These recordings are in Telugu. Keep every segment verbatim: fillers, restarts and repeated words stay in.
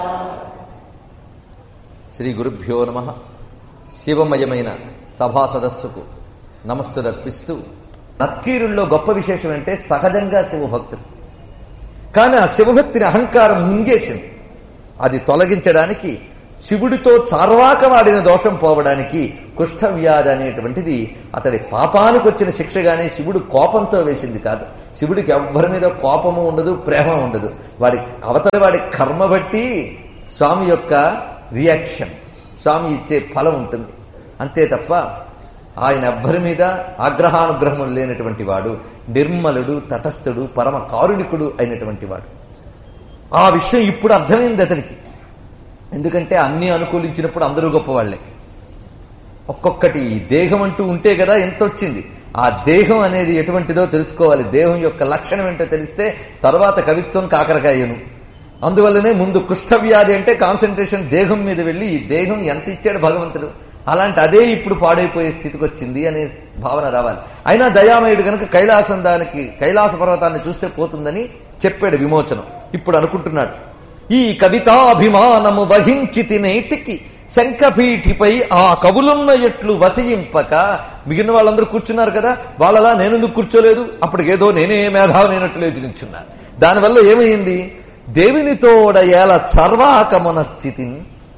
శ్రీ గురుభ్యో నమః. శివమయమైన సభా సదస్సుకు నమస్సులర్పిస్తూ, నత్కీరుల్లో గొప్ప విశేషం అంటే సహజంగా శివభక్తులు, కానీ ఆ శివభక్తిని అహంకారం మింగేసింది. అది తొలగించడానికి, శివుడితో చార్వాకవాడిన దోషం పోవడానికి కుష్ఠవ్యాధి అనేటువంటిది అతడి పాపానికి వచ్చిన శిక్షగానే శివుడు కోపంతో వేసింది కాదు. శివుడికి ఎవ్వరి మీద కోపము ఉండదు, ప్రేమ ఉండదు. వాడి అవతలి వాడి కర్మ బట్టి స్వామి యొక్క రియాక్షన్, స్వామి ఇచ్చే ఫలం ఉంటుంది అంతే తప్ప ఆయన ఎవ్వరి మీద ఆగ్రహానుగ్రహములు లేనటువంటి వాడు, నిర్మలుడు, తటస్థుడు, పరమ కారుణికుడు అయినటువంటి వాడు. ఆ విషయం ఇప్పుడు అర్థమైంది అతనికి. ఎందుకంటే అన్ని అనుకూలించినప్పుడు అందరూ గొప్పవాళ్లే. ఒక్కొక్కటి దేహం అంటూ ఉంటే కదా ఎంత వచ్చింది. ఆ దేహం అనేది ఎటువంటిదో తెలుసుకోవాలి. దేహం యొక్క లక్షణం ఏంటో తెలిస్తే తర్వాత కవిత్వం కాకరకాయను. అందువల్లనే ముందు కుష్ఠవ్యాధి అంటే కాన్సన్ట్రేషన్ దేహం మీద వెళ్ళి, ఈ దేహం ఎంత ఇచ్చాడు భగవంతుడు, అలాంటి అదే ఇప్పుడు పాడైపోయే స్థితికి వచ్చింది అనే భావన రావాలి. అయినా దయామయుడు గనక కైలాసం దానికి కైలాస పర్వతాన్ని చూస్తే పోతుందని చెప్పాడు విమోచనం. ఇప్పుడు అనుకుంటున్నాడు, ఈ కవితాభిమానము వహించి తినేటికి శంఖపీఠిపై ఆ కవులున్న ఎట్లు వసయింపక. మిగిలిన వాళ్ళందరూ కూర్చున్నారు కదా, వాళ్ళలా నేనెందుకు కూర్చోలేదు? అప్పటికేదో నేనే మేధావనైనట్లు లేచి నిల్చున్నారు. దానివల్ల ఏమైంది? దేవినితోడ ఏల చర్వాకమునర్చితిన్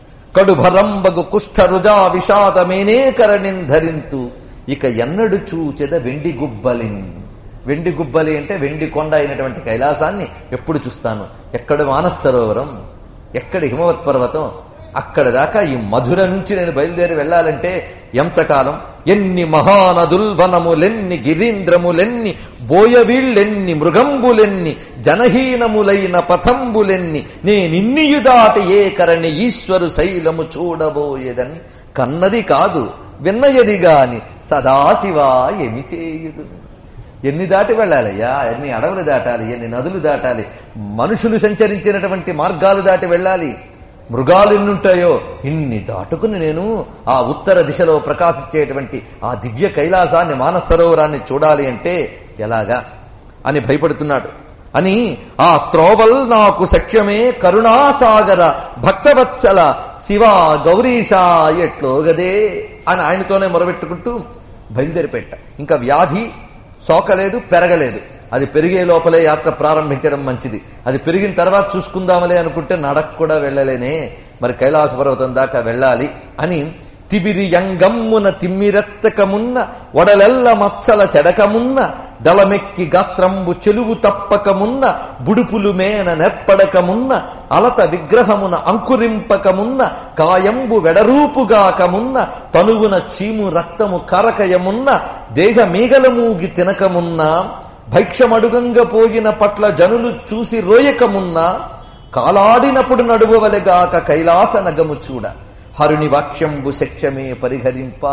కడుభరంబగు కుష్ఠ రుజా విషాదమేనేకరణిన్ ధరింతు ఇక ఎన్నడు చూచెద వెండి గుబ్బలిన్. వెండి గుబ్బలి అంటే వెండి కొండ అయినటువంటి కైలాసాన్ని ఎప్పుడు చూస్తాను? ఎక్కడ మానస సరోవరం, ఎక్కడ హిమవత్ పర్వతం, అక్కడ దాకా ఈ మధుర నుంచి నేను బయలుదేరి వెళ్ళాలంటే ఎంతకాలం? ఎన్ని మహానదుల్ వనములెన్ని గిరీంద్రములెన్ని బోయవీళ్ళెన్ని మృగంబులెన్ని జనహీనములైన పథంబులెన్ని నేనిన్నియు దాటి ఏ కరణి ఈశ్వరు శైలము చూడబోయేదని కన్నది కాదు విన్నయది గాని సదాశివా ఎమి చేయుదు. ఎన్ని దాటి వెళ్ళాలయ్యా, ఎన్ని అడవులు దాటాలి, ఎన్ని నదులు దాటాలి, మనుషులు సంచరించినటువంటి మార్గాలు దాటి వెళ్ళాలి, మృగాలు ఎన్నుంటాయో ఇన్ని దాటుకుని నేను ఆ ఉత్తర దిశలో ప్రకాశించేటువంటి ఆ దివ్య కైలాసాన్ని మానస సరోవరాన్ని చూడాలి అంటే ఎలాగా అని భయపడుతున్నాడు. అని ఆ త్రోవల్ నాకు సఖ్యమే కరుణాసాగర భక్తవత్సల శివ గౌరీశా ఎట్లోగదే అని ఆయనతోనే మొరబెట్టుకుంటూ బయలుదేరిపెట్ట. ఇంకా వ్యాధి సోకలేదు, పెరగలేదు. అది పెరిగే లోపలే యాత్ర ప్రారంభించడం మంచిది. అది పెరిగిన తర్వాత చూసుకుందామలే అనుకుంటే నడక కూడా వెళ్ళలేనే, మరి కైలాస పర్వతం దాకా వెళ్ళాలి అని తిబిరి యంగమ్మున తిమ్మిరెత్తకమున్న వడలెల్ల మచ్చల చెడకమున్న దళమెక్కి గాత్రంబు చెలువు తప్పకమున్న బుడుపులు మేన నెర్పడకమున్న అలత విగ్రహమున అంకురింపకమున్న కాయంబు వెడరూపుగాకమున్న తనువున చీము రక్తము కరకయమున్న దేహ మీగలమూగి తినకమున్న భైక్షమడుగంగ పోయిన పట్ల జనులు చూసి రోయకమున్నా కాలాడినప్పుడు నడువవలెగాక కైలాస నగము చూడ హరుని వాక్యంబు శక్ష్యమే పరిహరింప.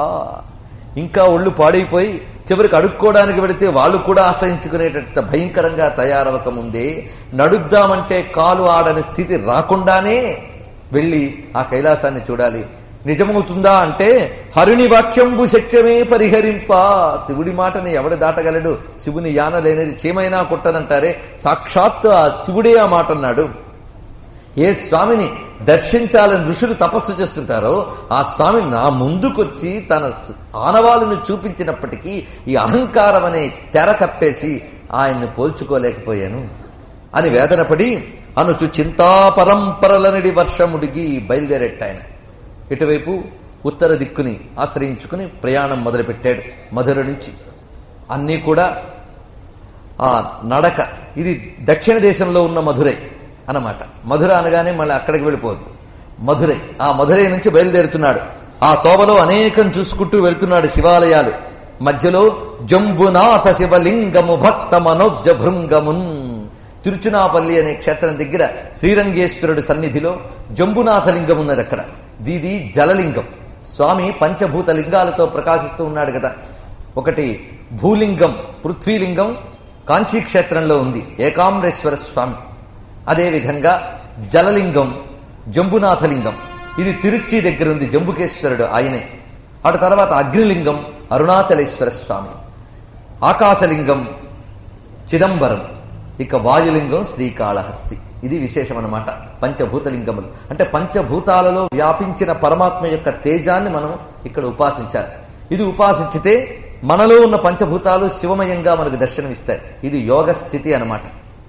ఇంకా ఒళ్ళు పాడైపోయి చివరికి అడుక్కోవడానికి వెళితే వాళ్ళు కూడా ఆశ్రయించుకునేటట్టు భయంకరంగా తయారవక ముందే నడుద్దామంటే కాలు ఆడని స్థితి రాకుండానే వెళ్ళి ఆ కైలాసాన్ని చూడాలి. నిజమవుతుందా అంటే హరుని వాక్యంబు శక్ష్యమే పరిహరింప. శివుడి మాటని ఎవడు దాటగలడు? శివుని యాన లేనిది చీమైనా కుట్టదంటారే, సాక్షాత్తు ఆ శివుడే ఆ మాట అన్నాడు. ఏ స్వామిని దర్శించాలని ఋషులు తపస్సు చేస్తుంటారో ఆ స్వామి నా ముందుకొచ్చి తన ఆనవాళ్ళను చూపించినప్పటికీ ఈ అహంకారం అనే తెర కప్పేసి ఆయన్ని పోల్చుకోలేకపోయాను అని వేదనపడి అనుచు చింతా పరంపరలనడి వర్షముడిగి బయలుదేరెట్టాయన. ఇటువైపు ఉత్తర దిక్కుని ఆశ్రయించుకుని ప్రయాణం మొదలుపెట్టాడు. మధుర నుంచి అన్నీ కూడా ఆ నడక. ఇది దక్షిణ దేశంలో ఉన్న మధురై అన్నమాట. మధుర అనగానే మళ్ళీ అక్కడికి వెళ్ళిపోవద్దు. మధురై, ఆ మధురై నుంచి బయలుదేరుతున్నాడు. ఆ తోవలో అనేకం చూసుకుంటూ వెళ్తున్నాడు శివాలయాలు. మధ్యలో జంబునాథ శివలింగము భక్త మనోజ్జ భృంగమున్. తిరుచునాపల్లి అనే క్షేత్రం దగ్గర శ్రీరంగేశ్వరుడి సన్నిధిలో జంబునాథ లింగం ఉన్నది. అక్కడ దీది జలలింగం. స్వామి పంచభూత లింగాలతో ప్రకాశిస్తూ ఉన్నాడు కదా. ఒకటి భూలింగం, పృథ్వీలింగం కాంచీ క్షేత్రంలో ఉంది, ఏకాంబరేశ్వర స్వామి. అదేవిధంగా జలలింగం జంబునాథలింగం, ఇది తిరుచి దగ్గర ఉంది, జంబుకేశ్వరుడు ఆయనే. అటు తర్వాత అగ్నిలింగం అరుణాచలేశ్వర స్వామి, ఆకాశలింగం చిదంబరం, ఇక వాయులింగం శ్రీకాళహస్తి. ఇది విశేషం అన్నమాట. పంచభూతలింగములు అంటే పంచభూతాలలో వ్యాపించిన పరమాత్మ యొక్క తేజాన్ని మనం ఇక్కడ ఉపాసించాలి. ఇది ఉపాసించితే మనలో ఉన్న పంచభూతాలు శివమయంగా మనకు దర్శనమిస్తాయి. ఇది యోగ స్థితి అన్నమాట.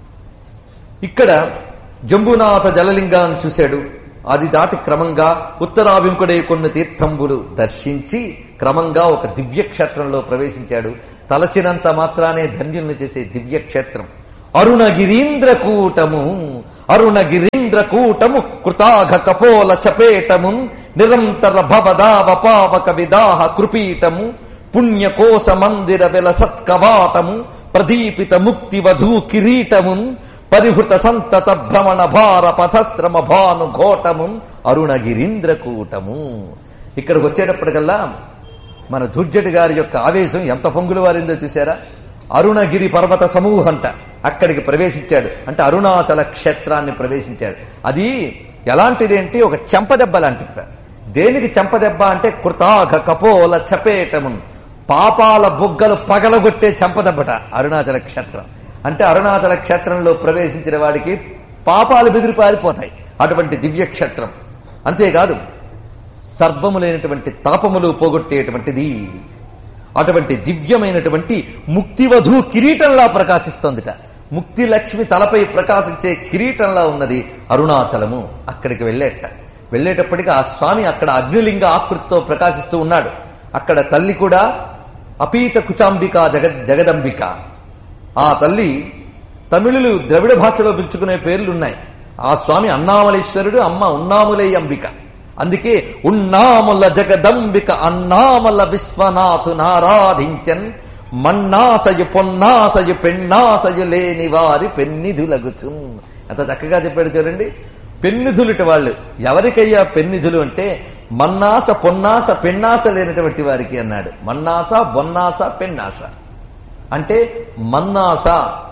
ఇక్కడ జంబునాథ జలలింగాన్ని చూశాడు. అది దాటి క్రమంగా ఉత్తరాభిముఖుడై కొన్ని తీర్థంబులు దర్శించి క్రమంగా ఒక దివ్యక్షేత్రంలో ప్రవేశించాడు. తలచినంత మాత్రానే ధన్యుల్ని చేసే దివ్యక్షేత్రం అరుణగిరీంద్రకూటము. అరుణగిరీంద్రకూటము కృతాఘ కపోల చపేటము నిరంతర భవదావ పావక విదాహ కృపీటము పుణ్యకోశ మందిర వెల సత్కవాటము ప్రదీపిత ముక్తి వధూ కిరీటము పరిహృత సంతత భ్రమణ భార పథశ్రమ భాను ఘోటము అరుణగిరీంద్రకూటము. ఇక్కడికి వచ్చేటప్పటికల్లా మన దుర్జటి గారి యొక్క ఆవేశం ఎంత పొంగులు వారిందో చూశారా. అరుణగిరి పర్వత సమూహంట అక్కడికి ప్రవేశించాడు. అంటే అరుణాచల క్షేత్రాన్ని ప్రవేశించాడు. అది ఎలాంటిది అంటే ఒక చెంపదెబ్బ లాంటిది. దేనికి చెంపదెబ్బ అంటే కృతాఘ కపోల చపేటము, పాపాల బొగ్గలు పగలగొట్టే చెంపదెబ్బట అరుణాచల క్షేత్రం. అంటే అరుణాచల క్షేత్రంలో ప్రవేశించిన వాడికి పాపాలు బెదిరిపారిపోతాయి. అటువంటి దివ్యక్షేత్రం. అంతేకాదు సర్వము లేనటువంటి తాపములు పోగొట్టేటువంటిది. అటువంటి దివ్యమైనటువంటి ముక్తివధూ కిరీటంలా ప్రకాశిస్తోందిట. ముక్తి లక్ష్మి తలపై ప్రకాశించే కిరీటంలా ఉన్నది అరుణాచలము. అక్కడికి వెళ్ళేట వెళ్ళేటప్పటికీ ఆ స్వామి అక్కడ అగ్నిలింగ ఆకృతితో ప్రకాశిస్తూ ఉన్నాడు. అక్కడ తల్లి కూడా అపీత కుచాంబిక జగ జగదంబిక. ఆ తల్లి తమిళులు ద్రవిడ భాషలో పిలుచుకునే పేర్లున్నాయి. ఆ స్వామి అన్నామలేశ్వరుడు, అమ్మ ఉన్నాములే అంబిక. అందుకే ఉన్నాముల జగదంబిక అన్నామల విశ్వనాథు నారాధించన్ మన్నాసయు పొన్నాసయు పెన్నాసయు లేని వారి పెన్నిధులగుచు. ఎంత చక్కగా చెప్పాడు చూడండి. పెన్నిధులుట వాళ్ళు ఎవరికయ్యా పెన్నిధులు అంటే మన్నాస పొన్నాస పెన్నాస లేనటువంటి వారికి అన్నాడు. మన్నాస బొన్నాస పెన్నాస అంటే మన్నాస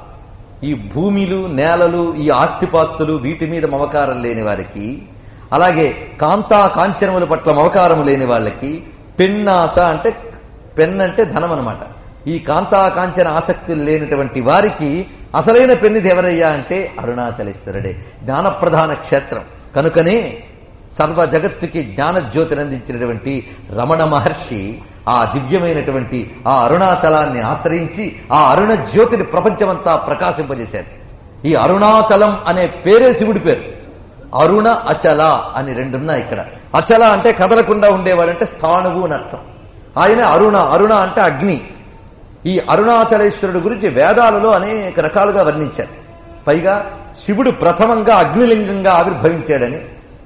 ఈ భూమిలు నేలలు ఈ ఆస్తిపాస్తులు వీటి మీద మమకారం లేని వారికి, అలాగే కాంతా కాంచనముల పట్ల మమకారం లేని వాళ్ళకి, పెన్నాస అంటే పెన్ అంటే ధనం అనమాట. ఈ కాంతా కాంచన ఆసక్తులు లేనటువంటి వారికి అసలైన పెన్నిది ఎవరయ్యా అంటే అరుణాచలేశ్వరుడే. జ్ఞానప్రధాన క్షేత్రం కనుకనే సర్వ జగత్తుకి జ్ఞానజ్యోతిని అందించినటువంటి రమణ మహర్షి ఆ దివ్యమైనటువంటి ఆ అరుణాచలాన్ని ఆశ్రయించి ఆ అరుణ జ్యోతిని ప్రపంచమంతా ప్రకాశింపజేశాడు. ఈ అరుణాచలం అనే పేరే శివుడి పేరు. అరుణ అచల అని రెండున్నాయి ఇక్కడ. అచల అంటే కదలకుండా ఉండేవాడంటే స్థాణువు అని అర్థం. ఆయన అరుణ, అరుణ అంటే అగ్ని. ఈ అరుణాచలేశ్వరుడు గురించి వేదాలలో అనేక రకాలుగా వర్ణించారు. పైగా శివుడు ప్రథమంగా అగ్నిలింగంగా ఆవిర్భవించాడని,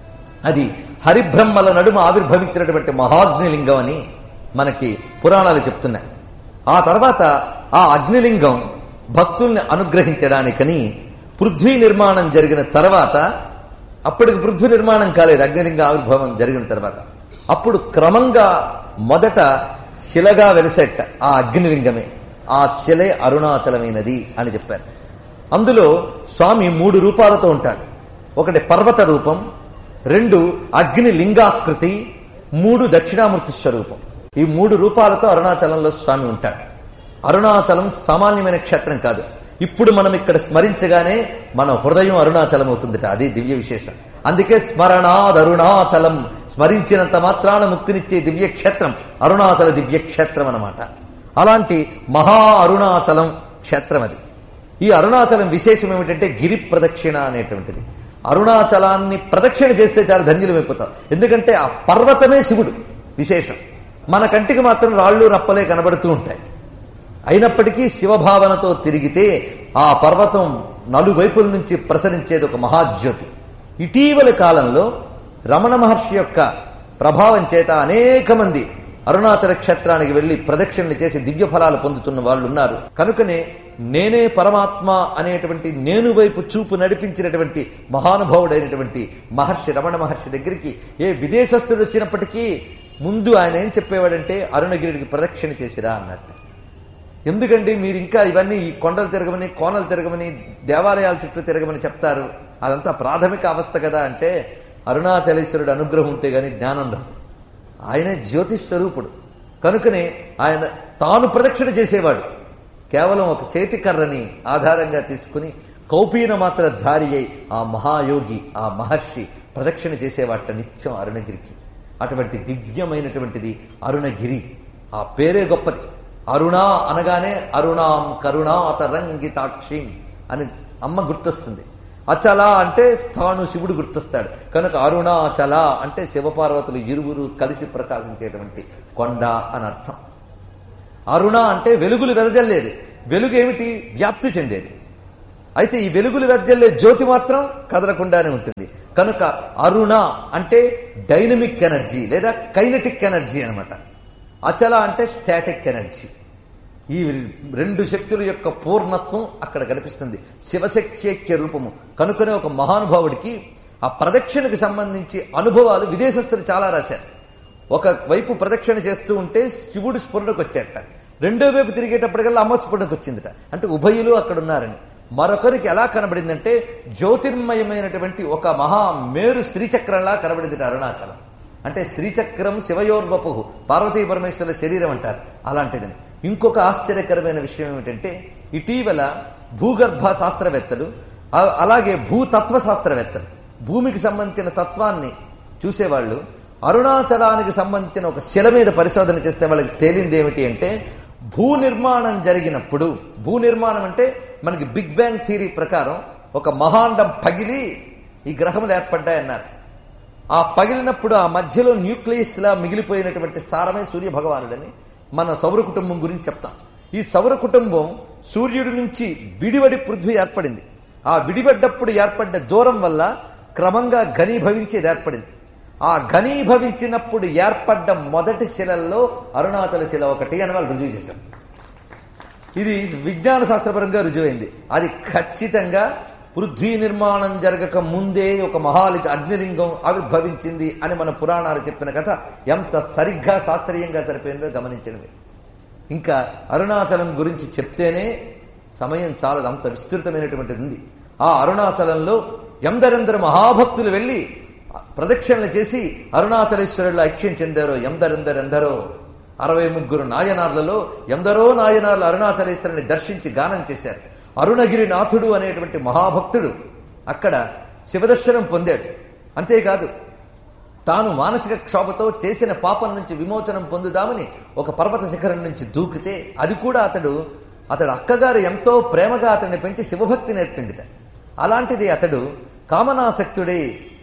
అది హరిబ్రహ్మల నడుమ ఆవిర్భవించినటువంటి మహాగ్నిలింగం అని మనకి పురాణాలు చెప్తున్నాయి. ఆ తర్వాత ఆ అగ్నిలింగం భక్తుల్ని అనుగ్రహించడానికని పృథ్వీ నిర్మాణం జరిగిన తర్వాత, అప్పటికి పృథ్వీ నిర్మాణం కాలేదు, అగ్నిలింగ ఆవిర్భావం జరిగిన తర్వాత అప్పుడు క్రమంగా మొదట శిలగా వెలిసేట ఆ అగ్నిలింగమే. ఆ శిలే అరుణాచలమైనది అని చెప్పారు. అందులో స్వామి మూడు రూపాలతో ఉంటాడు. ఒకటి పర్వత రూపం, రెండు అగ్ని లింగాకృతి, మూడు దక్షిణామూర్తి స్వరూపం. ఈ మూడు రూపాలతో అరుణాచలంలో స్వామి ఉంటాడు. అరుణాచలం సామాన్యమైన క్షేత్రం కాదు. ఇప్పుడు మనం ఇక్కడ స్మరించగానే మన హృదయం అరుణాచలం అవుతుందట. అది దివ్య విశేషం. అందుకే స్మరణాద్ అరుణాచలం, స్మరించినంత మాత్రాన ముక్తినిచ్చే దివ్యక్షేత్రం అరుణాచల దివ్యక్షేత్రం అన్నమాట. అలాంటి మహా అరుణాచలం క్షేత్రం అది. ఈ అరుణాచలం విశేషం ఏమిటంటే గిరి ప్రదక్షిణ అనేటువంటిది. అరుణాచలాన్ని ప్రదక్షిణ చేస్తే చాలా ధన్యులమైపోతాం. ఎందుకంటే ఆ పర్వతమే శివుడు విశేషం. మన కంటికి మాత్రం రాళ్ళు రప్పలే కనబడుతూ ఉంటాయి. అయినప్పటికీ శివభావనతో తిరిగితే ఆ పర్వతం నలువైపుల నుంచి ప్రసరించేది ఒక మహాజ్యోతి. ఇటీవలి కాలంలో రమణ మహర్షి యొక్క ప్రభావం చేత అనేక మంది అరుణాచల క్షేత్రానికి వెళ్లి ప్రదక్షిణలు చేసి దివ్య ఫలాలు పొందుతున్న వాళ్ళు ఉన్నారు. కనుకనే నేనే పరమాత్మ అనేటువంటి నేను వైపు చూపు నడిపించినటువంటి మహానుభావుడైనటువంటి మహర్షి రమణ మహర్షి దగ్గరికి ఏ విదేశస్థుడు వచ్చినప్పటికీ ముందు ఆయన ఏం చెప్పేవాడంటే అరుణగిరికి ప్రదక్షిణ చేసిరా అన్నట్టు. ఎందుకండి మీరు ఇంకా ఇవన్నీ ఈ కొండలు తిరగమని కోనలు తిరగమని దేవాలయాల చుట్టూ తిరగమని చెప్తారు, అదంతా ప్రాథమిక అవస్థ కదా అంటే అరుణాచలేశ్వరుడు అనుగ్రహం ఉంటే గాని జ్ఞానం రాదు. ఆయనే జ్యోతిస్వరూపుడు కనుకనే ఆయన తాను ప్రదక్షిణ చేసేవాడు. కేవలం ఒక చేతి కర్రని ఆధారంగా తీసుకుని కౌపీన మాత్ర ధారి అయి ఆ మహాయోగి, ఆ మహర్షి ప్రదక్షిణ చేసేవాట నిత్యం అరుణగిరికి. అటువంటి దివ్యమైనటువంటిది అరుణగిరి. ఆ పేరే గొప్పది. అరుణా అనగానే అరుణాం కరుణాతరంగితాక్షి అని అమ్మ గుర్తొస్తుంది. అచల అంటే స్థాను శివుడు గుర్తొస్తాడు కనుక అరుణాచల అంటే శివపార్వతులు ఇరువురు కలిసి ప్రకాశించేటువంటి కొండ అని అర్థం. అరుణ అంటే వెలుగులు వెదజల్లేది. వెలుగు ఏమిటి? వ్యాప్తి చెందేది. అయితే ఈ వెలుగులు వెదజల్లే జ్యోతి మాత్రం కదలకుండానే ఉంటుంది. కనుక అరుణ అంటే డైనమిక్ ఎనర్జీ లేదా కైనటిక్ ఎనర్జీ అనమాట. అచల అంటే స్టాటిక్ ఎనర్జీ. ఈ రెండు శక్తుల యొక్క పూర్ణత్వం అక్కడ కనిపిస్తుంది. శివశక్తి ఐక్య రూపము కనుకనే ఒక మహానుభావుడికి ఆ ప్రదక్షిణకు సంబంధించి అనుభవాలు విదేశస్తులు చాలా రాశారు. ఒక వైపు ప్రదక్షిణ చేస్తూ ఉంటే శివుడు స్ఫురణకు వచ్చేట, రెండో వైపు తిరిగేటప్పటికల్లా అమ్మ స్ఫురణకు వచ్చిందిట. అంటే ఉభయులు అక్కడ ఉన్నారని. మరొకరికి ఎలా కనబడిందంటే జ్యోతిర్మయమైనటువంటి ఒక మహా మేరు శ్రీచక్రంలా కనబడిందిట అరుణాచలం. అంటే శ్రీచక్రం శివయోర్వపు, పార్వతీ పరమేశ్వరుల శరీరం అంటారు అలాంటిదని. ఇంకొక ఆశ్చర్యకరమైన విషయం ఏమిటంటే ఇటీవల భూగర్భ శాస్త్రవేత్తలు అలాగే భూతత్వ శాస్త్రవేత్తలు, భూమికి సంబంధించిన తత్వాన్ని చూసేవాళ్ళు అరుణాచలానికి సంబంధించిన ఒక శిల మీద పరిశోధన చేస్తే వాళ్ళకి తేలింది ఏమిటి అంటే భూ నిర్మాణం జరిగినప్పుడు, భూ నిర్మాణం అంటే మనకి బిగ్ బ్యాంగ్ థియరీ ప్రకారం ఒక మహాండం పగిలి ఈ గ్రహములు ఏర్పడ్డాయన్నారు. ఆ పగిలినప్పుడు ఆ మధ్యలో న్యూక్లియస్ లా మిగిలిపోయినటువంటి సారమే సూర్య భగవానుడని మన సౌర కుటుంబం గురించి చెప్తాం. ఈ సౌర కుటుంబం సూర్యుడి నుంచి విడివడి పృథ్వీ ఏర్పడింది. ఆ విడిపడ్డప్పుడు ఏర్పడ్డ దూరం వల్ల క్రమంగా ఘనీభవించేది ఏర్పడింది. ఆ ఘనీభవించినప్పుడు ఏర్పడ్డ మొదటి శిలల్లో అరుణాచల శిల ఒకటి అని వాళ్ళు రుజువు చేశారు. ఇది విజ్ఞాన శాస్త్రపరంగా రుజువైంది. అది ఖచ్చితంగా పృథ్వీ నిర్మాణం జరగక ముందే ఒక మహాలిక అగ్నిలింగం ఆవిర్భవించింది అని మన పురాణాలు చెప్పిన కథ ఎంత సరిగ్గా శాస్త్రీయంగా సరిపోయిందో గమనించడమే. ఇంకా అరుణాచలం గురించి చెప్తేనే సమయం చాలా అంత విస్తృతమైనటువంటిది ఉంది. ఆ అరుణాచలంలో ఎందరెందరు మహాభక్తులు వెళ్ళి ప్రదక్షిణలు చేసి అరుణాచలేశ్వరుల్లో ఐక్యం చెందారో ఎందరెందరెందరో. అరవై ముగ్గురు నాయనార్లలో ఎందరో నాయనార్లు అరుణాచలేశ్వరుని దర్శించి గానం చేశారు. అరుణగిరి నాథుడు అనేటువంటి మహాభక్తుడు అక్కడ శివదర్శనం పొందాడు. అంతేకాదు తాను మానసిక క్షోభతో చేసిన పాపం నుంచి విమోచనం పొందుదామని ఒక పర్వత శిఖరం నుంచి దూకితే అది కూడా అతడు అతడు అక్కగారు ఎంతో ప్రేమగా అతన్ని పెంచి శివభక్తి నేర్పిందిట. అలాంటిది అతడు కామనాసక్తుడై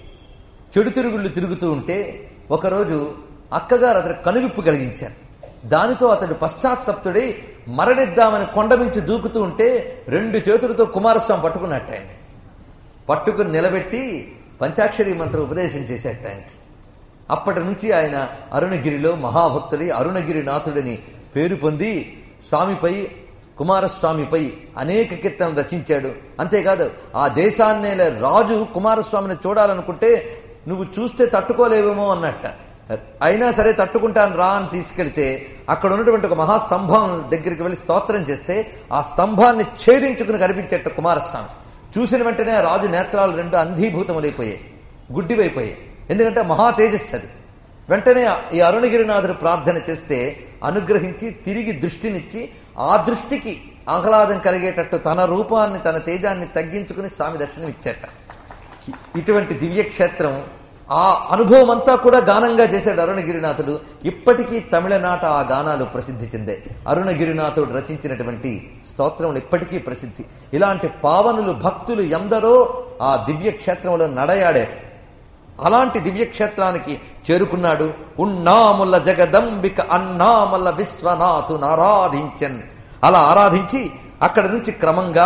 చెడు తిరుగుళ్ళు తిరుగుతూ ఉంటే ఒకరోజు అక్కగారు అతడు కనువిప్పు కలిగించారు. దానితో అతడు పశ్చాత్తప్తుడై మరణిద్దామని కొండమించి దూకుతూ ఉంటే రెండు చేతులతో కుమారస్వామి పట్టుకున్నట్టు ఆయన పట్టుకుని నిలబెట్టి పంచాక్షరి మంత్రం ఉపదేశం చేసేట ఆయనకి. అప్పటి నుంచి ఆయన అరుణగిరిలో మహాభక్తుడి అరుణగిరి నాథుడిని పేరు పొంది స్వామిపై కుమారస్వామిపై అనేక కీర్తనలు రచించాడు. అంతేకాదు ఆ దేశాన్నేలే రాజు కుమారస్వామిని చూడాలనుకుంటే నువ్వు చూస్తే తట్టుకోలేవేమో అన్నట్ట. అయినా సరే తట్టుకుంటాను రా అని తీసుకెళ్తే అక్కడ ఉన్నటువంటి ఒక మహాస్తంభం దగ్గరికి వెళ్ళి స్తోత్రం చేస్తే ఆ స్తంభాన్ని ఛేదించుకుని కనిపించేట కుమారస్వామి. చూసిన వెంటనే రాజు నేత్రాలు రెండు అంధీభూతములైపోయాయి, గుడ్డివైపోయాయి. ఎందుకంటే మహా తేజస్సు అది. వెంటనే ఈ అరుణగిరినాథుడు ప్రార్థన చేస్తే అనుగ్రహించి తిరిగి దృష్టినిచ్చి ఆ దృష్టికి ఆహ్లాదం కలిగేటట్టు తన రూపాన్ని తన తేజాన్ని తగ్గించుకుని స్వామి దర్శనం ఇచ్చేట. ఇటువంటి దివ్యక్షేత్రం ఆ అనుభవం అంతా కూడా గానంగా చేశాడు అరుణగిరినాథుడు. ఇప్పటికీ తమిళనాట ఆ గానాలు ప్రసిద్ధి చెందాయి. అరుణగిరినాథుడు రచించినటువంటి స్తోత్రములు ఇప్పటికీ ప్రసిద్ధి. ఇలాంటి పావనులు భక్తులు ఎందరో ఆ దివ్యక్షేత్రంలో నడయాడారు. అలాంటి దివ్యక్షేత్రానికి చేరుకున్నాడు. ఉన్నాముల జగదంబిక అన్నామల్ల విశ్వనాథు ఆరాధించన్. అలా ఆరాధించి అక్కడి నుంచి క్రమంగా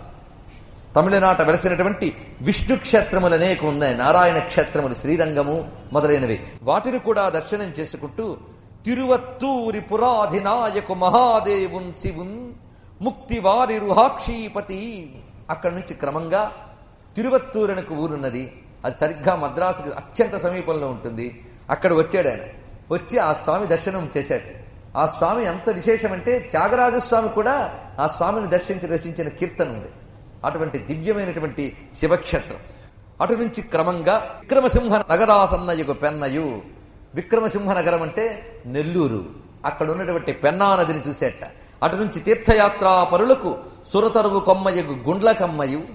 తమిళనాట వెలసినటువంటి విష్ణు క్షేత్రములు అనేక ఉన్నాయి. నారాయణ క్షేత్రములు, శ్రీరంగము మొదలైనవి. వాటిని కూడా దర్శనం చేసుకుంటూ తిరువత్తూరి పురాధినాయకు మహాదేవున్ శివున్ ముక్తి వారి రుహాక్షీపతి. అక్కడి నుంచి క్రమంగా తిరువత్తూరునకు ఊరున్నది. అది సరిగ్గా మద్రాసుకు అత్యంత సమీపంలో ఉంటుంది. అక్కడ వచ్చాడు ఆయన. వచ్చి ఆ స్వామి దర్శనం చేశాడు. ఆ స్వామి ఎంత విశేషమంటే త్యాగరాజస్వామి కూడా ఆ స్వామిని దర్శించి రచించిన కీర్తన ఉంది. అటువంటి దివ్యమైనటువంటి శివక్షేత్రం. అటు నుంచి క్రమంగా విక్రమసింహ నగరాసన్నయుగు పెన్నయు. విక్రమసింహ నగరం అంటే నెల్లూరు. అక్కడ ఉన్నటువంటి పెన్నా నదిని చూసేట. అటు నుంచి తీర్థయాత్రా పరులకు సురతరువు కొమ్మయగు గుండ్లకమ్మయు.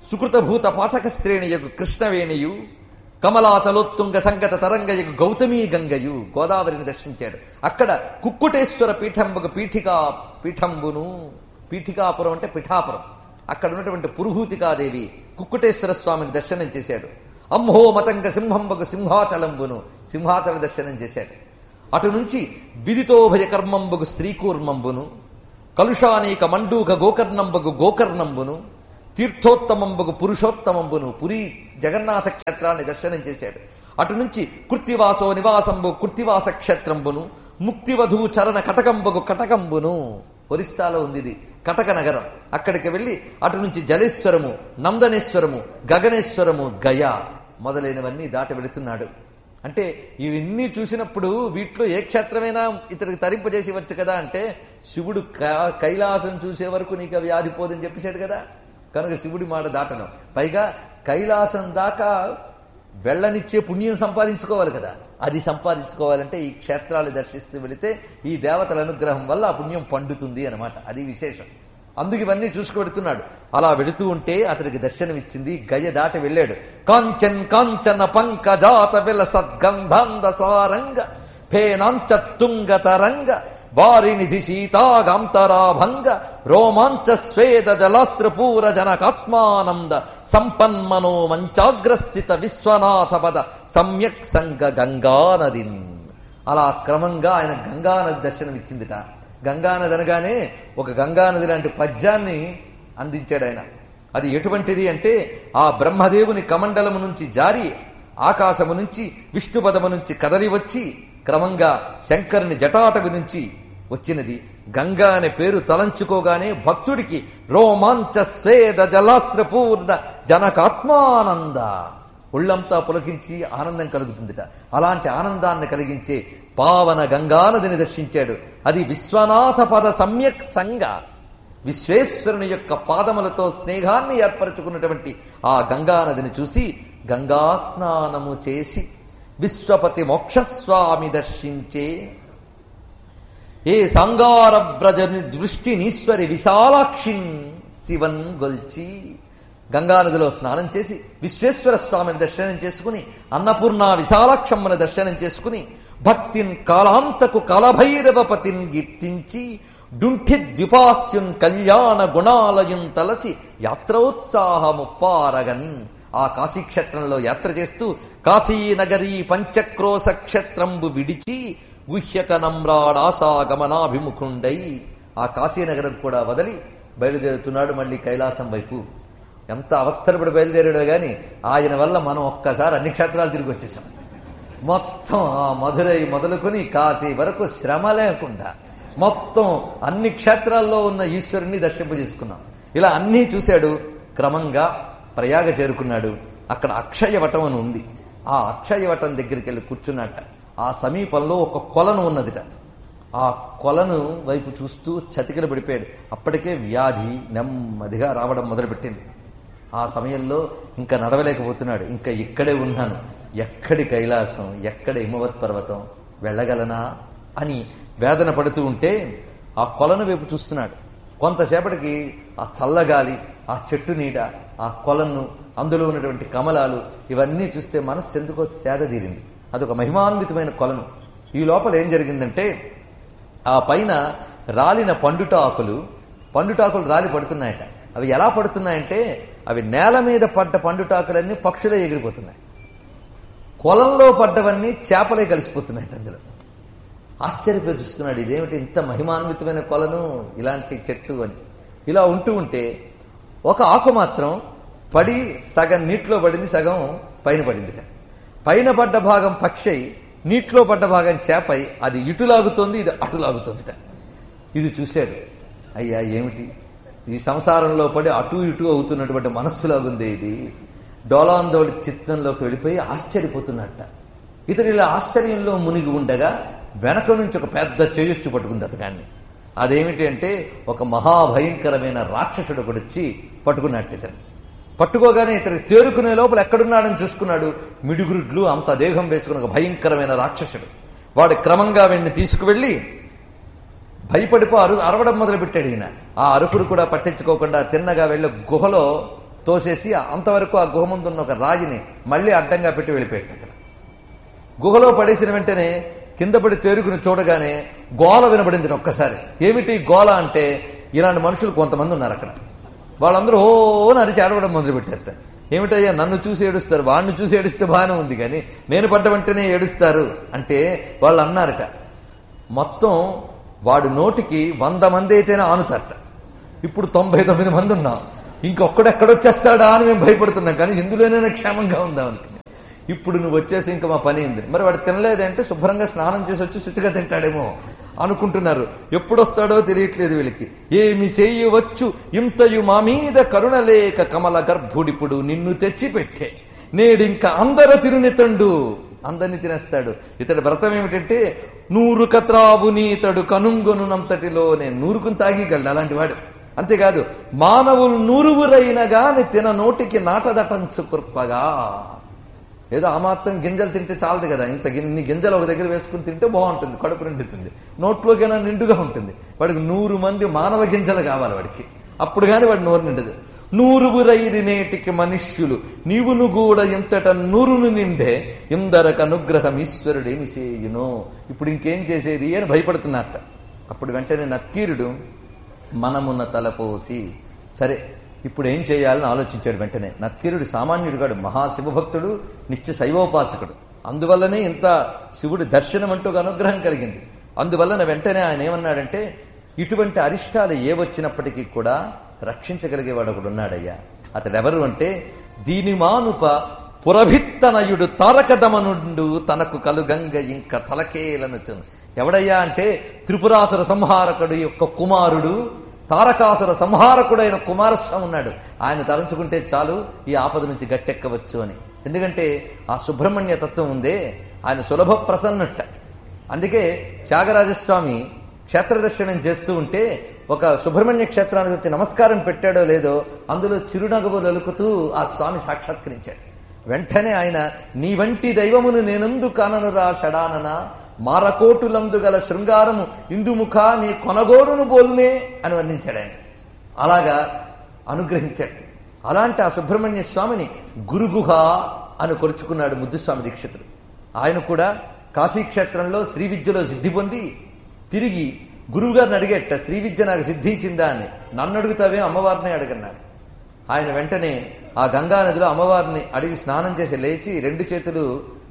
సుకృతభూత పాఠక శ్రేణియకు కృష్ణవేణియు కమలాచలోత్తుంగ సంగత తరంగయకు గౌతమీ గంగయు గోదావరిని దర్శించాడు. అక్కడ కుక్కుటేశ్వర పీఠంబకు పీఠికా పీఠంబును, పీఠికాపురం అంటే పిఠాపురం, అక్కడ ఉన్నటువంటి పురుహూతికాదేవి కుక్కుటేశ్వర స్వామిని దర్శనం చేశాడు. అంహో మతంగ సింహంబకు సింహాచలంబును, సింహాచల దర్శనం చేశాడు. అటు నుంచి విదితోభయ కర్మంబకు శ్రీకూర్మంబును, కలుషానీక మండూక గోకర్ణంబకు గోకర్ణంబును, తీర్థోత్తమంబకు పురుషోత్తమంబును, పురి జగన్నాథ క్షేత్రాన్ని దర్శనం చేశాడు. అటు నుంచి కృత్తివాసో నివాసంబు కృత్తివాస క్షేత్రంబును, ముక్తివధూ చరణ కటకంబకు కటకంబును, ఒరిస్సాలో ఉంది ఇది కటక నగరం. అక్కడికి వెళ్ళి అటు నుంచి జలేశ్వరము, నందనేశ్వరము, గగనేశ్వరము, గయా మొదలైనవన్నీ దాటి వెళుతున్నాడు. అంటే ఇవన్నీ చూసినప్పుడు వీటిలో ఏ క్షేత్రమైనా ఇతనికి తరింపజేసి వచ్చు కదా అంటే, శివుడు కైలాసం చూసే వరకు నీకు వ్యాధి పోదని చెప్పేశాడు కదా, కనుక శివుడి మాట దాటను. పైగా కైలాసం దాకా వెళ్ళనిచ్చే పుణ్యం సంపాదించుకోవాలి కదా, అది సంపాదించుకోవాలంటే ఈ క్షేత్రాలు దర్శిస్తూ వెళితే ఈ దేవతల అనుగ్రహం వల్ల ఆ పుణ్యం పండుతుంది అనమాట. అది విశేషం. అందుకు ఇవన్నీ చూసుకువెడుతున్నాడు. అలా వెళుతూ ఉంటే అతనికి దర్శనమిచ్చింది. గయ దాటి వెళ్ళాడు. కాంచన్ కాంచన పంకజాత విల సద్గంధాంద సారంగ ఫేనాంచ తుంగ తరంగ వారినిధి సీతాగాంతరాభంగ రోమాంచ స్వేద జలాస్త్రపూర జనకాత్మానంద సంపన్మనో మంచాగ్రస్థిత విశ్వనాథ పద సమ్యక్ సంగ గంగానదిన్. అలా క్రమంగా ఆయన గంగానది దర్శనం ఇచ్చిందిట. గంగానది అనగానే ఒక గంగానది లాంటి పద్యాన్ని అందించాడు ఆయన. అది ఎటువంటిది అంటే, ఆ బ్రహ్మదేవుని కమండలము నుంచి జారి ఆకాశము నుంచి విష్ణుపదము నుంచి కదలి వచ్చి క్రమంగా శంకరుని జటాటవి నుంచి వచ్చినది. గంగా అనే పేరు తలంచుకోగానే భక్తుడికి రోమాంచ స్వేద జలాస్త్రపూర్ణ జనకాత్మానంద, ఒళ్ళంతా పులకించి ఆనందం కలుగుతుందిట. అలాంటి ఆనందాన్ని కలిగించే పావన గంగానదిని దర్శించాడు. అది విశ్వనాథ పద సమ్యక్ సంగ, విశ్వేశ్వరుని యొక్క పాదములతో స్నేహాన్ని ఏర్పరచుకున్నటువంటి ఆ గంగానదిని చూసి గంగా స్నానము చేసి విశ్వపతి మోక్షస్వామి దర్శించే ఏ సంగారవ్రజని దృష్టినీశ్వరి విశాలాక్షిన్ శివన్ గొల్చి, గంగానదిలో స్నానం చేసి విశ్వేశ్వర స్వామిని దర్శనం చేసుకుని అన్నపూర్ణ విశాలాక్షమ్మని దర్శనం చేసుకుని భక్తిన్ కాలాంతకు కలభైరవపతిన్ కీర్తించి డుంఠి ద్విపాస్యున్ కళ్యాణ గుణాలయున్ తలచి యాత్రోత్సాహముప్పారగన్. ఆ కాశీక్షేత్రంలో యాత్ర చేస్తూ కాశీనగరీ పంచక్రోశ క్షేత్రంబు విడిచి గుహ్యక నమ్రాడాసా గమనాభిముఖుండై ఆ కాశీనగరం కూడా వదిలి బయలుదేరుతున్నాడు మళ్ళీ కైలాసం వైపు. ఎంత అవస్థలపడి బయలుదేరాడో గాని ఆయన వల్ల మనం ఒక్కసారి అన్ని క్షేత్రాలు తిరిగి వచ్చేసాం. మొత్తం ఆ మధురై మొదలుకొని కాశీ వరకు శ్రమ లేకుండా మొత్తం అన్ని క్షేత్రాల్లో ఉన్న ఈశ్వరుణ్ణి దర్శింపజేసుకున్నాం. ఇలా అన్నీ చూశాడు. క్రమంగా ప్రయాగ చేరుకున్నాడు. అక్కడ అక్షయవటం అని ఉంది. ఆ అక్షయవటం దగ్గరికి వెళ్ళి కూర్చున్నట్ట. ఆ సమీపంలో ఒక కొలను ఉన్నదిట. ఆ కొలను వైపు చూస్తూ చతికిల పడిపోయాడు. అప్పటికే వ్యాధి నెమ్మదిగా రావడం మొదలుపెట్టింది. ఆ సమయంలో ఇంకా నడవలేకపోతున్నాడు. ఇంకా ఇక్కడే ఉన్నాను, ఎక్కడి కైలాసం, ఎక్కడ హిమవత్ పర్వతం, వెళ్ళగలనా అని వేదన పడుతూ ఉంటే ఆ కొలను వైపు చూస్తున్నాడు. కొంతసేపటికి ఆ చల్లగాలి, ఆ చెట్టు నీడ, ఆ కొలను, అందులో ఉన్నటువంటి కమలాలు ఇవన్నీ చూస్తే మనస్సు ఎందుకో సేద తీరింది. అదొక మహిమాన్వితమైన కొలను. ఈ లోపల ఏం జరిగిందంటే, ఆ పైన రాలిన పండుటాకులు పండుటాకులు రాలి పడుతున్నాయట. అవి ఎలా పడుతున్నాయంటే, అవి నేల మీద పడ్డ పండుటాకులన్నీ పక్షులే ఎగిరిపోతున్నాయి. కొలంలో పడ్డవన్నీ చేపలే కలిసిపోతున్నాయట అందులో. ఆశ్చర్యపోయి చూస్తున్నాడు, ఇదేమిటి ఇంత మహిమాన్వితమైన కొలను, ఇలాంటి చెట్టు అని. ఇలా ఉంటూ ఉంటే ఒక ఆకు మాత్రం పడి సగం నీటిలో పడింది, సగం పైన పడిందిట. పైన పడ్డ భాగం పక్షి, నీటిలో పడ్డ భాగం చేపై, అది ఇటు లాగుతోంది, ఇది అటు లాగుతోందిట. ఇది చూశాడు, అయ్యా ఏమిటి ఈ సంసారంలో పడి అటు ఇటు అవుతున్నటువంటి మనస్సులాగుంది ఇది. డోలాందోళి చిత్తంలోకి వెళ్ళిపోయి ఆశ్చర్యపోతున్నట్ట. ఇతడు ఇలా ఆశ్చర్యంలో మునిగి ఉండగా వెనక నుంచి ఒక పెద్ద చేయొచ్చు పట్టుకుంది అతగాన్ని. అదేమిటి అంటే, ఒక మహాభయంకరమైన రాక్షసుడు ఒకడు వచ్చి పట్టుకున్నట్టు ఇతను. పట్టుకోగానే ఇతను తేరుకునే లోపల ఎక్కడున్నాడని చూసుకున్నాడు. మిడుగురుడ్లు అంత దేహం వేసుకున్న ఒక భయంకరమైన రాక్షసుడు. వాడు క్రమంగా వీడిని తీసుకువెళ్ళి భయపడిపో అరు అరవడం మొదలుపెట్టాడు. ఈయన ఆ అరుపురు కూడా పట్టించుకోకుండా తిన్నగా వెళ్ళి గుహలో తోసేసి అంతవరకు ఆ గుహ ముందున్న ఒక రాగిని మళ్ళీ అడ్డంగా పెట్టి వెళ్ళిపోయాడు అక్కడ. గుహలో పడేసిన వెంటనే కింద పడి తేరుకుని చూడగానే గోల వినబడింది ఒక్కసారి. ఏమిటి గోల అంటే, ఇలాంటి మనుషులు కొంతమంది ఉన్నారు అక్కడ. వాళ్ళందరూ ఓ నరిచి ఆడవడం మొదలుపెట్టారట. ఏమిటయ్యా నన్ను చూసి ఏడుస్తారు, వాడిని చూసి ఏడిస్తే బాగానే ఉంది, కానీ నేను పడ్డ వెంటనే ఏడుస్తారు అంటే వాళ్ళు అన్నారట, మొత్తం వాడు నోటికి వంద మంది అయితేనే ఆనుతారట. ఇప్పుడు తొంభై తొమ్మిది మంది ఉన్నాం, ఇంకొక్కడెక్కడొచ్చేస్తాడా అని మేము భయపడుతున్నాం, కానీ ఇందులోనే క్షేమంగా ఉందాం అనుకున్నాం. ఇప్పుడు నువ్వు వచ్చేసి ఇంకా మా పని అయింది. మరి వాడు తినలేదంటే శుభ్రంగా స్నానం చేసి వచ్చి శుచిగా తింటాడేమో అనుకుంటున్నారు. ఎప్పుడొస్తాడో తెలియట్లేదు వీళ్ళకి. ఏమి చేయవచ్చు ఇంతయు మా మీద కరుణలేక కమల గర్భుడిప్పుడు నిన్ను తెచ్చి పెట్టే నేడింక అందరు తిరునితండు, అందరిని తినేస్తాడు. ఇతడి వ్రతం ఏమిటంటే నూరు కత్రావు నీతడు కనుంగొనునంతటిలో నేను నూరుకుని తాగీగలడు అలాంటి వాడు. అంతేకాదు మానవులు నూరుగురైన గాని తిన నోటికి నాటదటంచు కృపగా. ఏదో ఆ మాత్రం గింజలు తింటే చాలదు కదా, ఇంత ఇన్ని గింజలు ఒక దగ్గర వేసుకుని తింటే బాగుంటుంది, కడుపు నిండుతుంది, నోట్లోకైనా నిండుగా ఉంటుంది. వాడికి నూరు మంది మానవ గింజలు కావాలి వాడికి, అప్పుడు కానీ వాడి నోరు నిండదు. నూరుగురైరి నేటికి మనుష్యులు నీవును కూడా ఇంతట నూరును నిండే ఇందరక అనుగ్రహం ఈశ్వరుడేమి చేయునో. ఇప్పుడు ఇంకేం చేసేది అని భయపడుతున్నారట. అప్పుడు వెంటనే నక్కీరుడు మనమున్న తలపోసి, సరే ఇప్పుడు ఏం చేయాలని ఆలోచించాడు. వెంటనే నక్కీరుడు సామాన్యుడు కాడు, మహాశివభక్తుడు, నిత్య శైవోపాసకుడు. అందువల్లనే ఇంత శివుడి దర్శనం అంటూ అనుగ్రహం కలిగింది. అందువలన వెంటనే ఆయన ఏమన్నాడంటే, ఇటువంటి అరిష్టాలు ఏ వచ్చినప్పటికీ కూడా రక్షించగలిగేవాడు ఒకడు ఉన్నాడయ్యా. అతడెవరు అంటే దీనిమానుప పురభిత్తనయుడు తారకదమనుండు తనకు కలుగంగ ఇంక తలకేలనుచు. ఎవడయ్యా అంటే త్రిపురాసుర సంహారకుడు యొక్క కుమారుడు, తారకాసుర సంహారకుడైన కుమారస్వామి ఉన్నాడు. ఆయన తలంచుకుంటే చాలు ఈ ఆపద నుంచి గట్టెక్కవచ్చు అని. ఎందుకంటే ఆ సుబ్రహ్మణ్య తత్వం ఉందే, ఆయన సులభ ప్రసన్నట్ట. అందుకే త్యాగరాజస్వామి క్షేత్ర దర్శనం చేస్తూ ఉంటే ఒక సుబ్రహ్మణ్య క్షేత్రానికి వచ్చి నమస్కారం పెట్టాడో లేదో అందులో చిరునగవులు అలుకుతూ ఆ స్వామి సాక్షాత్కరించాడు. వెంటనే ఆయన నీ వంటి దైవమును నేనందు కాననురా షడానన మారకోటులందు గల శృంగారము ఇందుముఖ నీ కొనగోడును బోలునే అని వర్ణించాడు ఆయన. అలాగా అనుగ్రహించాడు. అలాంటి ఆ సుబ్రహ్మణ్య స్వామిని గురుగుహ అని కొలుచుకున్నాడు ముద్దుస్వామి దీక్షితుడు. ఆయన కూడా కాశీక్షేత్రంలో శ్రీ విద్యలో సిద్ధి పొంది తిరిగి గురువుగారిని అడిగేట, శ్రీ విద్య నాకు సిద్ధించిందా అని. నన్ను అడుగుతావే అమ్మవారిని అడగన్నాడు. ఆయన వెంటనే ఆ గంగా నదిలో అమ్మవారిని అడిగి స్నానం చేసి లేచి రెండు చేతులు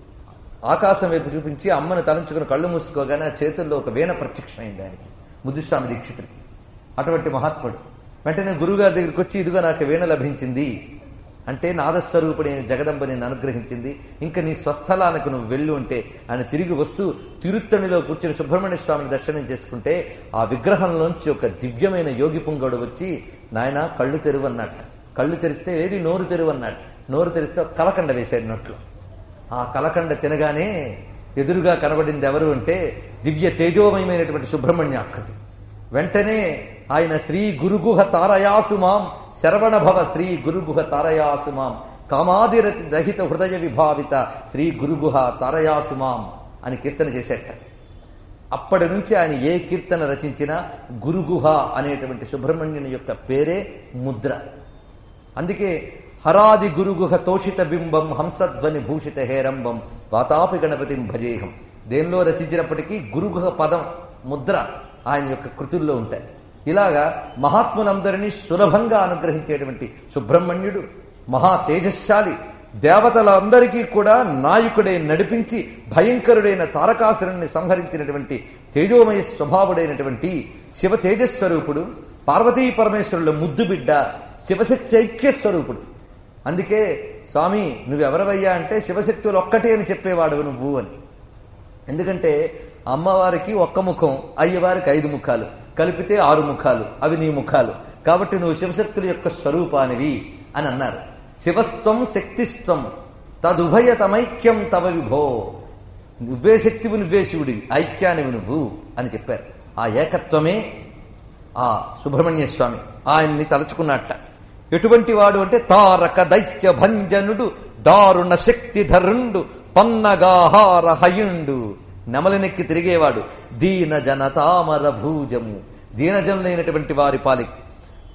ఆకాశం వైపు చూపించి అమ్మను తలంచుకుని కళ్ళు మూసుకోగానే ఆ చేతుల్లో ఒక వీణ ప్రత్యక్షమైంది ఆయనకి, ముద్దుస్వామి దీక్షితుడికి. అటువంటి మహాత్ముడు వెంటనే గురువుగారి దగ్గరికి వచ్చి, ఇదిగో నాకు వీణ లభించింది అంటే నాదస్వరూపుడైన జగదంబ నిన్ను అనుగ్రహించింది, ఇంకా నీ స్వస్థలానికి నువ్వు వెళ్ళు అంటే ఆయన తిరిగి వస్తూ తిరుత్తణిలో కూర్చుని సుబ్రహ్మణ్య స్వామిని దర్శనం చేసుకుంటే ఆ విగ్రహంలోంచి ఒక దివ్యమైన యోగి పుంగవుడు వచ్చి, నాయన కళ్ళు తెరువు అన్నట్ట. కళ్ళు తెరిస్తే ఏది నోరు తెరువు అన్నాడు. నోరు తెరిస్తే ఒక కలకండ వేశాడు నోట్లో. ఆ కలకండ తినగానే ఎదురుగా కనబడింది ఎవరు అంటే దివ్య తేజోమయమైనటువంటి సుబ్రహ్మణ్య ఆకృతి. వెంటనే ఆయన శ్రీ గురుగుహ తారయాసుమాం శరవణ భవ శ్రీ గురుగుహ తారయాసుమాం కామాదిరతి రహిత హృదయ విభావిత శ్రీ గురుగుహ తారయాసుమాం అని కీర్తన చేసేట. అప్పటి నుంచి ఆయన ఏ కీర్తన రచించినా గురుగుహ అనేటువంటి సుబ్రహ్మణ్యుని యొక్క పేరే ముద్ర. అందుకే హరాది గురుగుహ తోషిత బింబం హంసధ్వని భూషిత హేరంబం వాతాపి గణపతిం భజేహం. దేనిలో రచించినప్పటికీ గురుగుహ పదం ముద్ర ఆయన యొక్క కృతుల్లో ఉంటాయి. ఇలాగా మహాత్ములందరినీ సులభంగా అనుగ్రహించేటువంటి సుబ్రహ్మణ్యుడు మహా తేజశాలి, దేవతలందరికీ కూడా నాయకుడై నడిపించి భయంకరుడైన తారకాసురుణ్ణి సంహరించినటువంటి తేజోమయ స్వభావుడైనటువంటి శివ తేజస్వరూపుడు, పార్వతీ పరమేశ్వరుల ముద్దు బిడ్డ, శివశక్తి ఐక్యస్వరూపుడు. అందుకే స్వామి నువ్వెవరవయ్యా అంటే శివశక్తులు ఒక్కటే అని చెప్పేవాడు నువ్వు అని. ఎందుకంటే అమ్మవారికి ఒక్క ముఖం, అయ్యవారికి ఐదు ముఖాలు, కలిపితే ఆరు ముఖాలు, అవి నీ ముఖాలు. కాబట్టి నువ్వు శివశక్తుల యొక్క స్వరూపానివి అని అన్నారు. శివస్త్వం శక్తిస్త్వం తదుభయతమైక్యం తవ విభో. నువ్వే శక్తివి, నువ్వే శివుడివి, ఐక్యానివి నువ్వు అని చెప్పారు. ఆ ఏకత్వమే ఆ సుబ్రహ్మణ్య స్వామి. ఆయన్ని తలుచుకున్నట్ట. ఎటువంటి వాడు అంటే తారక దైత్య భంజనుడు దారుణ శక్తిధరుండు పన్నగాహార హయుండు. నెమలినెక్కి తిరిగేవాడు, దీన జనతామర భూజము, దీనజనులైనటువంటి వారి పాలి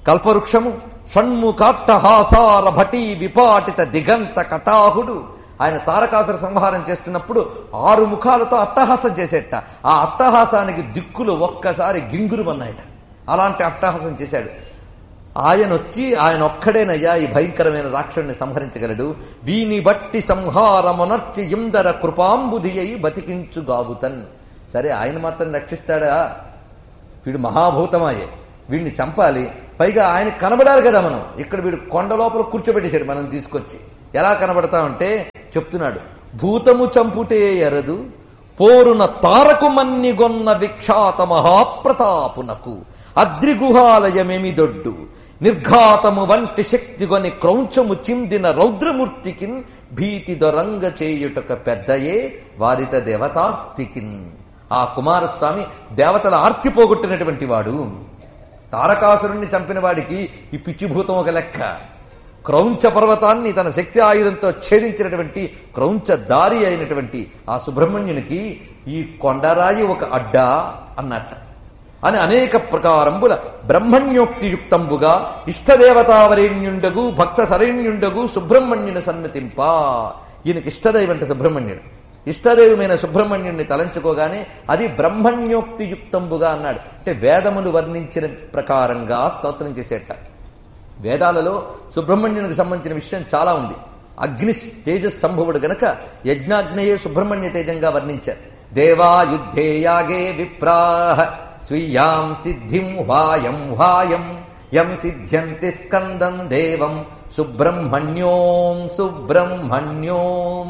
కల్పవృక్షము షణ్ముఖాట్టహాసార భటీ విపాటిత దిగంత కటాహుడు. ఆయన తారకాసుర సంహారం చేస్తున్నప్పుడు ఆరు ముఖాలతో అట్టహాసం చేసేట. ఆ అట్టహాసానికి దిక్కులు ఒక్కసారి గింగురుమన్నాయట. అలాంటి అట్టహాసం చేశాడు. ఆయన వచ్చి ఆయన ఒక్కడేనయ్యా ఈ భయంకరమైన రాక్షసుని సంహరించగలడు. వీని బట్టి సంహారమునర్చి ఇందర కృపాంబుధి అయి బతికించుగావుతన్. సరే ఆయన మాత్రం రక్షిస్తాడా? వీడు మహాభూతమాయే, వీడిని చంపాలి. పైగా ఆయన కనబడాలి కదా మనం. ఇక్కడ వీడు కొండ లోపల కూర్చోబెట్టేశాడు మనం తీసుకొచ్చి. ఎలా కనబడతామంటే చెప్తున్నాడు, భూతము చంపుటే ఎరదు పోరున తారకు మన్నిగొన్న విఖ్యాత మహాప్రతాపునకు అద్రిగుహాలయమేమి దొడ్డు నిర్ఘాతము వంటి శక్తిగొని క్రౌంచము చిందిన రౌద్రమూర్తికిన్ భీతి దొరంగ చేయుటక పెద్దయే వారిత దేవతార్తికిన్. ఆ కుమారస్వామి దేవతల ఆర్తి పోగొట్టినటువంటి వాడు. తారకాసురుణ్ణి చంపిన వాడికి ఈ పిచ్చిభూతం ఒక లెక్క. క్రౌంచ పర్వతాన్ని తన శక్తి ఆయుధంతో ఛేదించినటువంటి క్రౌంచ దారి అయినటువంటి ఆ సుబ్రహ్మణ్యునికి ఈ కొండరాయి ఒక అడ్డా అన్నట్ట అని అనేక ప్రకారంబుల బ్రహ్మణ్యోక్తియుక్తంబుగా ఇష్టదేవతావరేణ్యుండగు భక్త సరైణ్యుండగు సుబ్రహ్మణ్యుని సన్నతింప. ఈయనకి ఇష్టదైవంట సుబ్రహ్మణ్యుడు. ఇష్టదేవమైన సుబ్రహ్మణ్యుణ్ణి తలంచుకోగానే అది బ్రహ్మణ్యోక్తియుక్తంబుగా అన్నాడు. అంటే వేదములు వర్ణించిన ప్రకారంగా స్తోత్రం చేసేట. వేదాలలో సుబ్రహ్మణ్యునికి సంబంధించిన విషయం చాలా ఉంది. అగ్ని తేజస్సంభవుడు గనక యజ్ఞాగ్నేయే సుబ్రహ్మణ్య తేజంగా వర్ణించారు. దేవా యుద్ధే యాగే విప్రాహ స్వీయాం సిద్ధిం హ్వాయం హ్వాయం యం సిద్ధ్యంతి స్కందం దేవం సుబ్రహ్మణ్యోం సుబ్రహ్మణ్యోం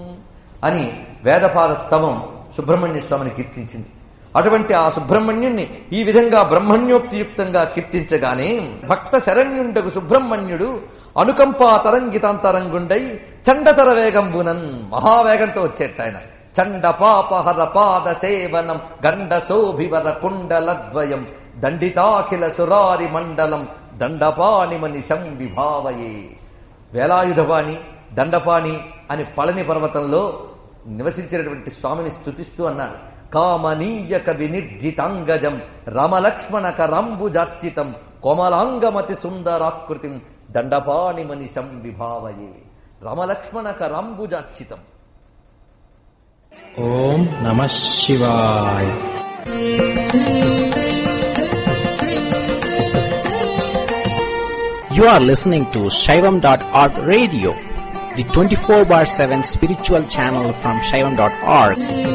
అని వేదపాద స్తవం సుబ్రహ్మణ్య స్వామిని కీర్తించింది. అటువంటి ఆ సుబ్రహ్మణ్యుణ్ణి ఈ విధంగా బ్రహ్మణ్యోక్తియుక్తంగా కీర్తించగానే భక్త శరణ్యుండకు సుబ్రహ్మణ్యుడు అనుకంపా తరంగితాంతరంగుండై చండతర వేగంబునన్ మహావేగంతో వచ్చేట ఆయన. చండ పాపహర పాద సేవనం గండ శోభివర కుండలద్వయం దండితాఖిల సురారి మండలం దండపాణిమని సంవిభావయే. వేలాయుధపాణి దండపాణి అని పళని పర్వతంలో నివసించినటువంటి స్వామిని స్తుతిస్తూ అన్నారు. కామనీయక వినిర్జితాంగజం రమలక్ష్మణక రంబుజార్చితం కోమలాంగమతి సుందరాకృతిం దండపాణిమని సంవిభావయే. రమలక్ష్మణక రంబుజార్చితం. ఓం నమః శివాయ. You are listening to Shaivam dot org radio, the twenty-four bar seven spiritual channel from Shaivam dot org.